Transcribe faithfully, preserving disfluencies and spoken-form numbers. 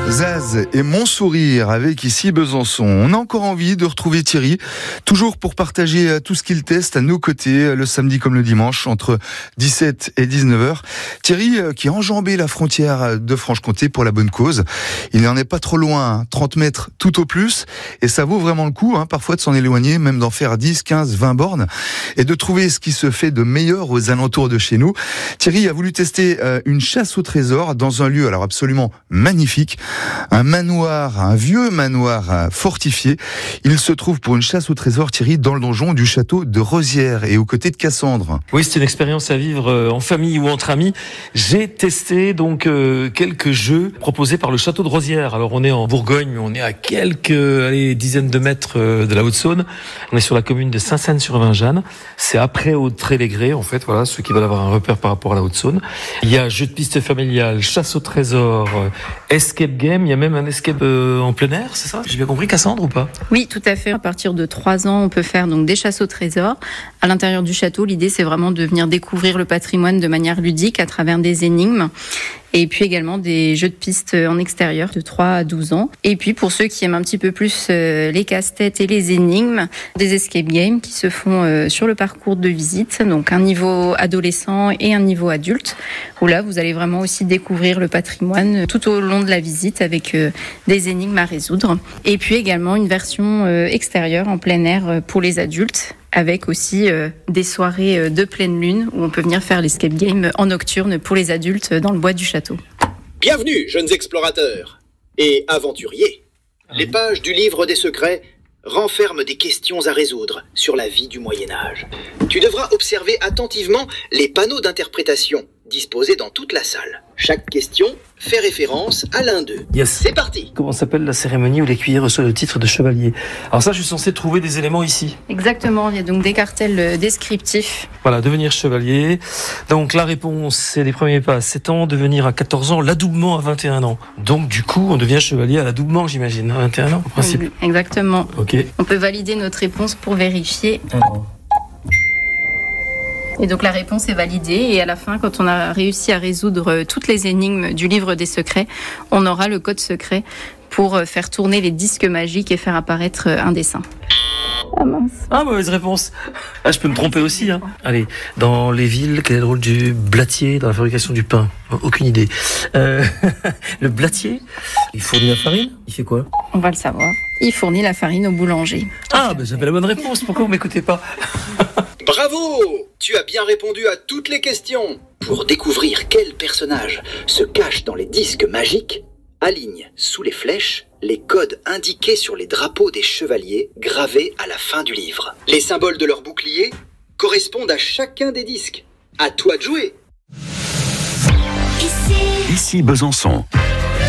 Zaz et Mon Sourire avec ici Besançon. On a encore envie de retrouver Thierry, toujours pour partager tout ce qu'il teste à nos côtés, le samedi comme le dimanche, entre dix-sept et dix-neuf heures. Thierry qui a enjambé la frontière de Franche-Comté pour la bonne cause. Il n'en est pas trop loin, trente mètres tout au plus, et ça vaut vraiment le coup, hein, parfois de s'en éloigner, même d'en faire dix, quinze, vingt bornes, et de trouver ce qui se fait de meilleur aux alentours de chez nous. Thierry a voulu tester une chasse au trésor dans un lieu alors absolument magnifique. Un manoir, un vieux manoir fortifié. Il se trouve pour une chasse au trésor, Thierry, dans le donjon du château de Rosières et aux côtés de Cassandre. Oui, c'est une expérience à vivre en famille ou entre amis. J'ai testé donc euh, quelques jeux proposés par le château de Rosières. Alors on est en Bourgogne, mais on est à quelques allez, dizaines de mètres de la Haute-Saône. On est sur la commune de Saint-Saëns-sur-Vingeanne. C'est après Audrey-les-Grès, en fait. Voilà, ceux qui veulent avoir un repère par rapport à la Haute-Saône. Il y a jeu de piste familial, chasse au trésor, euh, escape game. Il y a même un escape euh, en plein air, c'est ça? J'ai bien compris, Cassandre, ou pas? Oui, tout à fait. À partir de trois ans, on peut faire donc des chasses au trésor. À l'intérieur du château, l'idée, c'est vraiment de venir découvrir le patrimoine de manière ludique à travers des énigmes. Et puis également des jeux de piste en extérieur de trois à douze ans. Et puis pour ceux qui aiment un petit peu plus euh, les casse-têtes et les énigmes, des escape games qui se font euh, sur le parcours de visite. Donc un niveau adolescent et un niveau adulte. Où là, vous allez vraiment aussi découvrir le patrimoine tout au long de la visite avec euh, des énigmes à résoudre. Et puis également une version euh, extérieure en plein air pour les adultes, avec aussi euh, des soirées euh, de pleine lune où on peut venir faire l'escape game en nocturne pour les adultes dans le bois du château. Bienvenue, jeunes explorateurs et aventuriers. Les pages du livre des secrets renferment des questions à résoudre sur la vie du Moyen-Âge. Tu devras observer attentivement les panneaux d'interprétation disposés dans toute la salle. Chaque question fait référence à l'un d'eux. Yes. C'est parti. Comment s'appelle la cérémonie où l'écuyer reçoit le titre de chevalier? Alors ça, je suis censé trouver des éléments ici. Exactement, il y a donc des cartels descriptifs. Voilà, devenir chevalier. Donc la réponse, c'est les premiers pas à sept ans, devenir à quatorze ans, l'adoubement à vingt et un ans. Donc du coup, on devient chevalier à l'adoubement, j'imagine, à vingt et un ans, en principe. Exactement. Ok. On peut valider notre réponse pour vérifier. Alors. Et donc la réponse est validée et à la fin, quand on a réussi à résoudre toutes les énigmes du livre des secrets, on aura le code secret pour faire tourner les disques magiques et faire apparaître un dessin. Ah mince. Ah, mauvaise réponse. Ah, je peux me tromper aussi, hein. Allez, dans les villes, quel est le rôle du blatier dans la fabrication du pain? Aucune idée. Euh, le blatier, il fournit la farine? Il fait quoi? On va le savoir. Il fournit la farine au boulanger. Ah, ben j'avais la bonne réponse. Pourquoi vous m'écoutez pas? Bravo! Tu as bien répondu à toutes les questions. Pour découvrir quel personnage se cache dans les disques magiques, aligne sous les flèches les codes indiqués sur les drapeaux des chevaliers gravés à la fin du livre. Les symboles de leur bouclier correspondent à chacun des disques. À toi de jouer. Ici Besançon.